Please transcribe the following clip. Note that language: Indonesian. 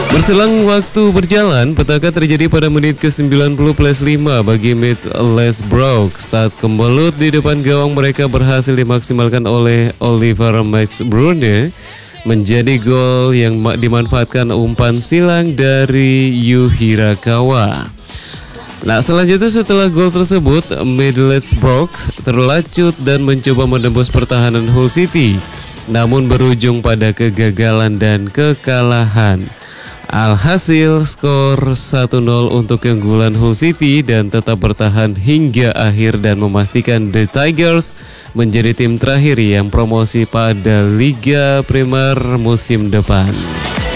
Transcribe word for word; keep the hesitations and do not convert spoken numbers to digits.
Berselang waktu berjalan, petaka terjadi pada menit ke sembilan puluh plus lima bagi Middlesbrough saat kemelut di depan gawang mereka berhasil dimaksimalkan oleh Oliver Max-Brunner menjadi gol yang dimanfaatkan umpan silang dari Yu Hirakawa. Nah, selanjutnya setelah gol tersebut, Middlesbrough terlacut dan mencoba menembus pertahanan Hull City, namun berujung pada kegagalan dan kekalahan. Alhasil skor satu nol untuk keunggulan Hull City dan tetap bertahan hingga akhir dan memastikan The Tigers menjadi tim terakhir yang promosi pada Liga Premier musim depan.